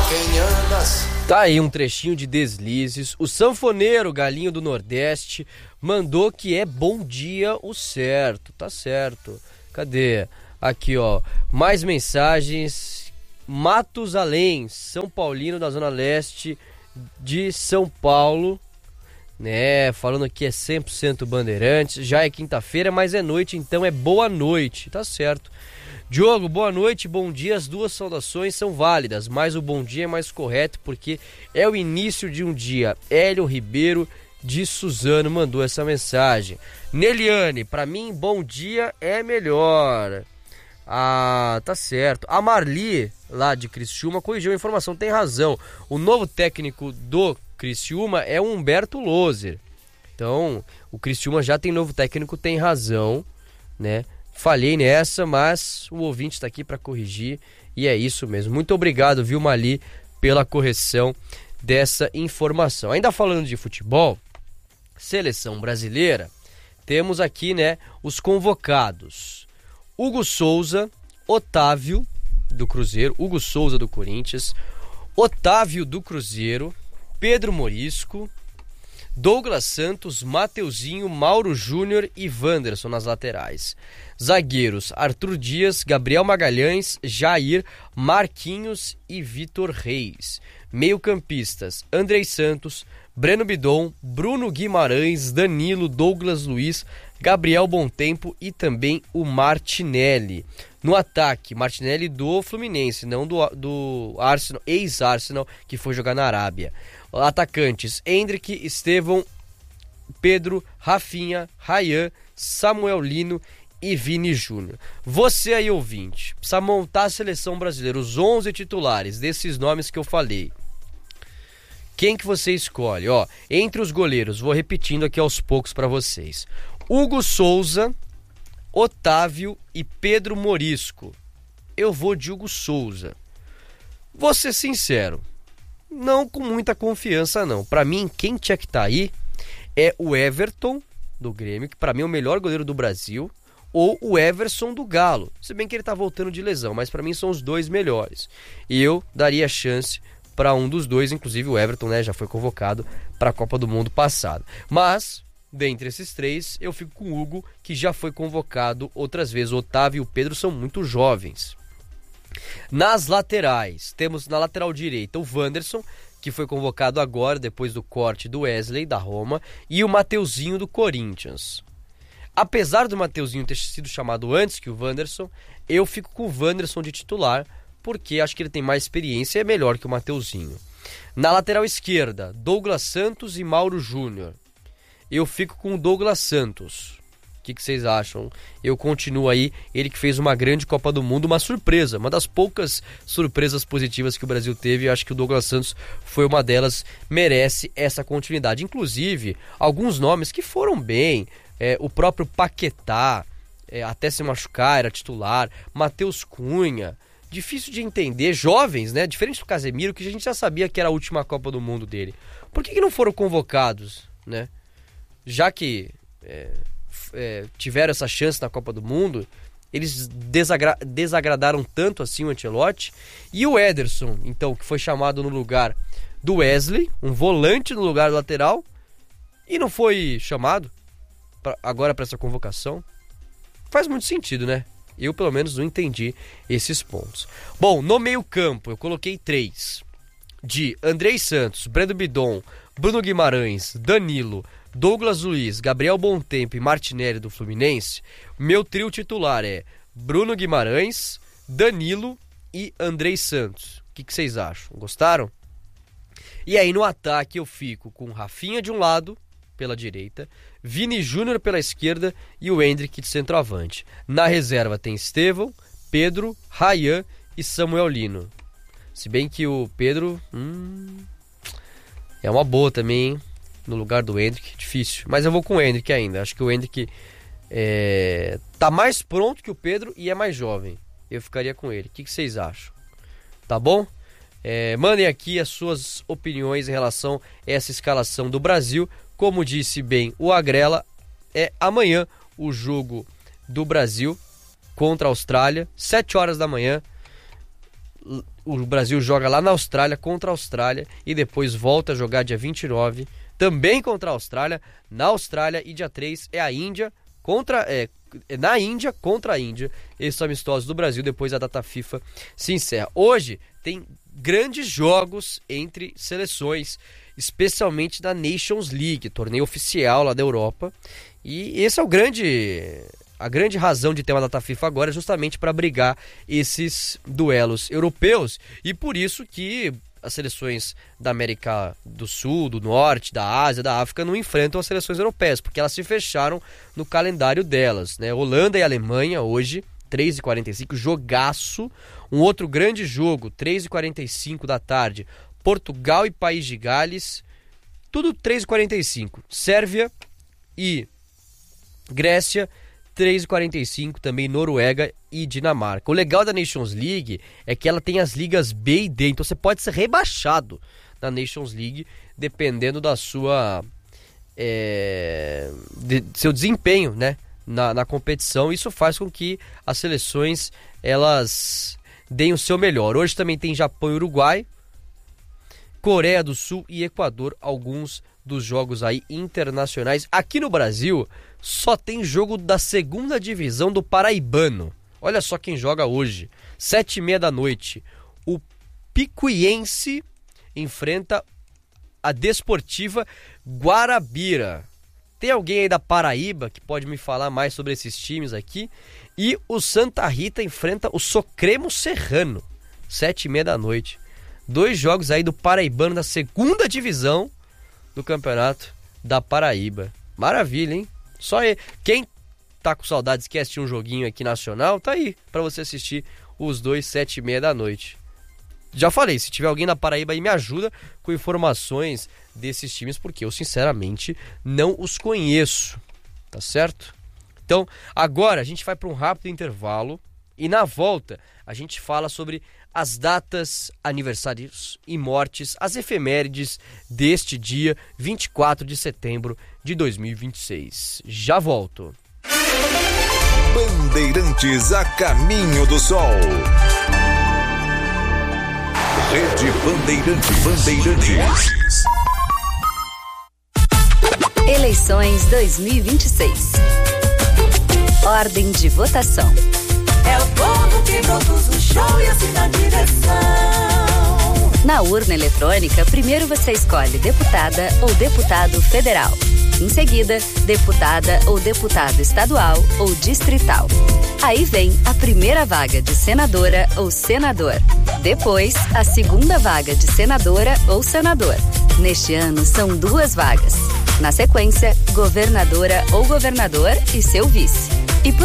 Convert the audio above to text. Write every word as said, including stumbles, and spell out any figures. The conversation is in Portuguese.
quem andas. Tá aí um trechinho de Deslizes. O sanfoneiro Galinho do Nordeste mandou que é bom dia o certo. Tá certo. Cadê? Aqui, ó. Mais mensagens. Matos Além, São Paulino da Zona Leste de São Paulo. Né, falando que é cem por cento Bandeirantes. Já é quinta-feira, mas é noite, então é boa noite. Tá certo. Diogo, boa noite, bom dia. As duas saudações são válidas, mas o bom dia é mais correto porque é o início de um dia. Hélio Ribeiro de Suzano mandou essa mensagem. Neliane, pra mim, bom dia é melhor. Ah, tá certo. A Marli, lá de Criciúma, corrigiu a informação, tem razão. O novo técnico do Criciúma é o Humberto Loser. Então, o Criciúma já tem novo técnico, tem razão, né? Falhei nessa, mas o ouvinte está aqui para corrigir e é isso mesmo. Muito obrigado, viu, Mali, pela correção dessa informação. Ainda falando de futebol, seleção brasileira, temos aqui, né, os convocados. Hugo Souza, Otávio do Cruzeiro, Hugo Souza do Corinthians, Otávio do Cruzeiro, Pedro Morisco, Douglas Santos, Mateuzinho, Mauro Júnior e Wanderson nas laterais. Zagueiros, Arthur Dias, Gabriel Magalhães, Jair, Marquinhos e Vitor Reis. Meio-campistas, Andrei Santos, Breno Bidon, Bruno Guimarães, Danilo, Douglas Luiz, Gabriel Bontempo e também o Martinelli. No ataque, Martinelli do Fluminense, não do, do Arsenal, ex-Arsenal, que foi jogar na Arábia. Atacantes, Hendrick, Estevão, Pedro, Rafinha, Ryan, Samuel Lino e Vini Júnior. Você aí, ouvinte, precisa montar a seleção brasileira, os onze titulares desses nomes que eu falei. Quem que você escolhe? Ó, entre os goleiros, vou repetindo aqui aos poucos para vocês. Hugo Souza, Otávio e Pedro Morisco. Eu vou de Hugo Souza. Vou ser sincero, não com muita confiança não. Para mim, quem tinha que estar aí é o Everton do Grêmio, que para mim é o melhor goleiro do Brasil, ou o Everson do Galo. Se bem que ele tá voltando de lesão, mas para mim são os dois melhores. E eu daria chance para um dos dois, inclusive o Everton, né, já foi convocado para a Copa do Mundo passada. Mas dentre esses três, eu fico com o Hugo, que já foi convocado outras vezes. O Otávio e o Pedro são muito jovens. Nas laterais, temos na lateral direita o Wanderson, que foi convocado agora, depois do corte do Wesley, da Roma, e o Mateuzinho do Corinthians. Apesar do Mateuzinho ter sido chamado antes que o Wanderson, eu fico com o Wanderson de titular, porque acho que ele tem mais experiência e é melhor que o Mateuzinho. Na lateral esquerda, Douglas Santos e Mauro Júnior. Eu fico com o Douglas Santos. O que, que vocês acham? Eu continuo aí, ele que fez uma grande Copa do Mundo, uma surpresa, uma das poucas surpresas positivas que o Brasil teve. Eu acho que o Douglas Santos foi uma delas, merece essa continuidade. Inclusive, alguns nomes que foram bem, é, o próprio Paquetá, é, até se machucar, era titular, Matheus Cunha, difícil de entender, jovens, né? Diferente do Casemiro, que a gente já sabia que era a última Copa do Mundo dele. Por que, que não foram convocados, né? Já que é, é, tiveram essa chance na Copa do Mundo, eles desagra- desagradaram tanto assim o Ancelotti. E o Ederson, então, que foi chamado no lugar do Wesley, um volante no lugar do lateral, e não foi chamado pra, agora para essa convocação. Faz muito sentido, né? Eu, pelo menos, não entendi esses pontos. Bom, no meio-campo, eu coloquei três. De Andrei Santos, Breno Bidon, Bruno Guimarães, Danilo, Douglas Luiz, Gabriel Bontempo e Martinelli do Fluminense. Meu trio titular é Bruno Guimarães, Danilo e Andrei Santos. O que, que vocês acham? Gostaram? E aí no ataque eu fico com Rafinha de um lado, pela direita, Vini Júnior pela esquerda e o Hendrick de centroavante. Na reserva tem Estevão, Pedro, Ryan e Samuel Lino. Se bem que o Pedro hum, é uma boa também, hein? No lugar do Hendrick, difícil. Mas eu vou com o Hendrick ainda. Acho que o Hendrick é, tá mais pronto que o Pedro e é mais jovem. Eu ficaria com ele. O que, que vocês acham? Tá bom? É, mandem aqui as suas opiniões em relação a essa escalação do Brasil. Como disse bem o Agrela, é amanhã o jogo do Brasil contra a Austrália, sete horas da manhã. o Brasil joga lá na Austrália contra a Austrália e depois volta a jogar dia vinte e nove, também contra a Austrália, na Austrália, e dia três é a Índia contra... É, na Índia contra a Índia. Esses amistosos do Brasil, depois a data FIFA se encerra. Hoje tem grandes jogos entre seleções, especialmente da Nations League, torneio oficial lá da Europa. E esse é o grande... A grande razão de ter uma data FIFA agora é justamente para brigar esses duelos europeus, e por isso que as seleções da América do Sul, do Norte, da Ásia, da África não enfrentam as seleções europeias, porque elas se fecharam no calendário delas, né? Holanda e Alemanha hoje, três e quarenta e cinco, jogaço. Um outro grande jogo, três e quarenta e cinco da tarde, Portugal e País de Gales, tudo três e quarenta e cinco. Sérvia e Grécia, três e quarenta e cinco, também Noruega e Dinamarca. O legal da Nations League é que ela tem as ligas B e D, então você pode ser rebaixado na Nations League, dependendo da sua é, de, seu desempenho, né, na, na competição. Isso faz com que as seleções elas deem o seu melhor. Hoje também tem Japão e Uruguai, Coreia do Sul e Equador, alguns dos jogos aí internacionais. Aqui no Brasil só tem jogo da segunda divisão do Paraibano. Olha só quem joga hoje, sete e meia da noite. O Picuiense enfrenta a Desportiva Guarabira. Tem alguém aí da Paraíba que pode me falar mais sobre esses times aqui? E o Santa Rita enfrenta o Socremo Serrano, sete e meia da noite. Dois jogos aí do Paraibano da segunda divisão do Campeonato da Paraíba. Maravilha, hein? Só aí. Quem tá com saudades, quer assistir um joguinho aqui nacional, tá aí pra você assistir os dois, sete e meia da noite. Já falei, se tiver alguém na Paraíba aí, me ajuda com informações desses times, porque eu sinceramente não os conheço, tá certo? Então, agora a gente vai para um rápido intervalo e na volta a gente fala sobre as datas, aniversários e mortes, as efemérides deste dia vinte e quatro de setembro de dois mil e vinte e seis. Já volto. Bandeirantes a caminho do sol. Rede Bandeirantes. Bandeirantes. Eleições dois mil e vinte e seis. Ordem de votação. É o povo que produz o show e assina a direção. Na urna eletrônica, primeiro você escolhe deputada ou deputado federal. Em seguida, deputada ou deputado estadual ou distrital. Aí vem a primeira vaga de senadora ou senador. Depois, a segunda vaga de senadora ou senador. Neste ano, são duas vagas. Na sequência, governadora ou governador e seu vice. E por